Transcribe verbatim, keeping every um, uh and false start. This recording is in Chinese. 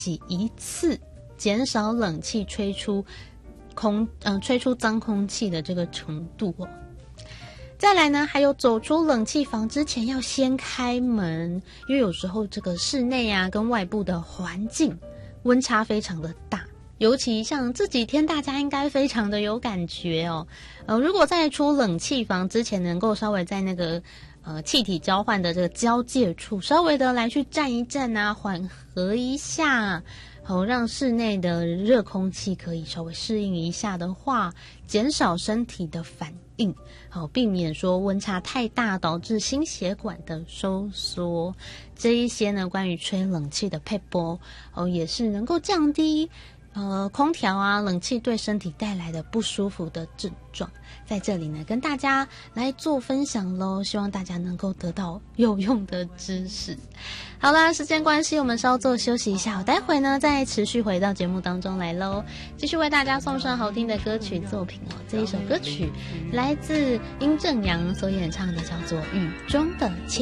一次，减少冷气吹出空嗯、呃、吹出脏空气的这个程度哦。再来呢，还有走出冷气房之前要先开门，因为有时候这个室内啊跟外部的环境温差非常的大，尤其像这几天大家应该非常的有感觉哦。呃，如果在出冷气房之前能够稍微在那个呃气体交换的这个交界处稍微的来去站一站啊，缓和一下，好让室内的热空气可以稍微适应一下的话，减少身体的反应，好避免说温差太大导致心血管的收缩。这一些呢，关于吹冷气的撇步哦，也是能够降低呃空调啊冷气对身体带来的不舒服的症状。在这里呢，跟大家来做分享咯，希望大家能够得到有用的知识。好啦，时间关系，我们稍作休息一下，我待会呢再持续回到节目当中来咯，继续为大家送上好听的歌曲作品哦。这一首歌曲来自殷正阳所演唱的，叫做《雨中的切》。